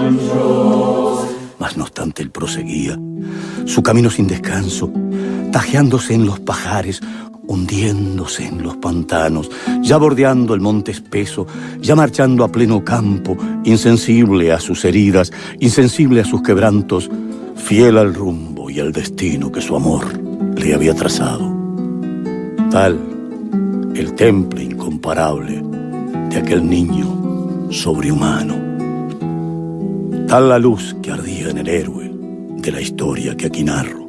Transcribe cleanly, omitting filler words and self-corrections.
Mas no obstante él proseguía su camino sin descanso, tajeándose en los pajares, hundiéndose en los pantanos, ya bordeando el monte espeso, ya marchando a pleno campo, insensible a sus heridas, insensible a sus quebrantos, fiel al rumbo y al destino que su amor le había trazado. Tal el temple incomparable de aquel niño sobrehumano, tal la luz que ardía en el héroe de la historia que aquí narro.